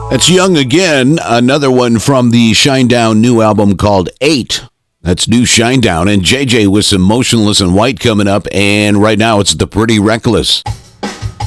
That's Young Again, another one from the Shinedown new album called 8. That's new Shinedown, and JJ with some Motionless in White coming up, and right now it's The Pretty Reckless.